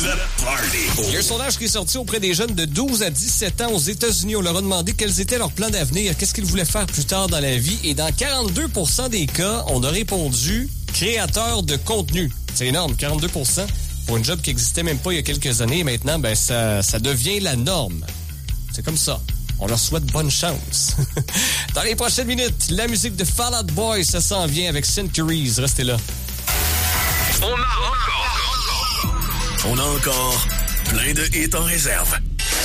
the party. Il y a un sondage qui est sorti auprès des jeunes de 12 à 17 ans aux États-Unis. On leur a demandé quels étaient leurs plans d'avenir, qu'est-ce qu'ils voulaient faire plus tard dans la vie. Et dans 42% des cas, on a répondu créateur de contenu. C'est énorme, 42%. Pour une job qui n'existait même pas il y a quelques années. Maintenant, ben ça devient la norme. C'est comme ça. On leur souhaite bonne chance. Dans les prochaines minutes, la musique de Fall Out Boy, ça s'en vient avec Centuries. Restez là. On a encore plein de hits en réserve.